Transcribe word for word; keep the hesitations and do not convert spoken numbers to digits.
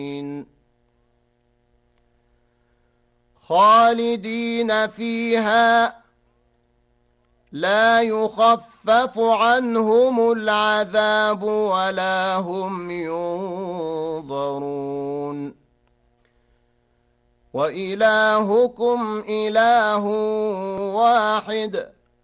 خالدين فيها لا يخفف عنهم العذاب ولا هم ينظرون وإلهكم إله واحد